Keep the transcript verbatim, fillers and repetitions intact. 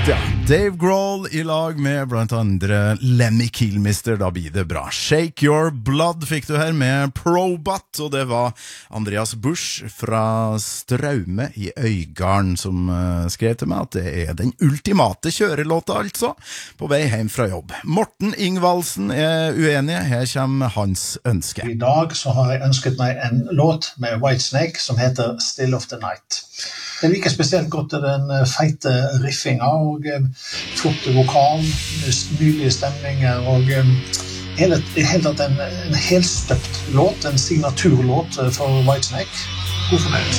Ja, Dave Grohl I lag med blant andre Lemmy Kilmister, da blir det bra. Shake Your Blood fikk du her med Probat, og det var Andreas Busch fra Straume I Øygarden som uh, skrev til meg at det er den ultimate kjørelåta altså, på vei hjem fra jobb. Morten Ingvaldsen er uenig, her kommer hans ønske. I dag så har jeg ønsket meg en låt med Whitesnake som heter Still of the Night. Det liker spesielt godt til den feite riffinga og eh, flotte vokal, nydelige stemninger og eh, hele, helt tatt en, en helstøpt låt, en signaturlåt for Whitesnake. God fornøyelse.